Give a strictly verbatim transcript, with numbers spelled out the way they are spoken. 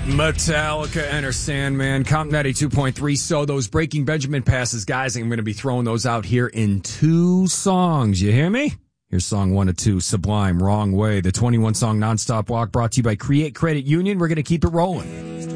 Metallica, Enter Sandman, Count ninety-two point three. So those Breaking Benjamin passes, guys, I'm going to be throwing those out here in two songs. You hear me? Here's song one of two, Sublime, Wrong Way. The twenty-one song nonstop walk brought to you by Create Credit Union. We're going to keep it rolling.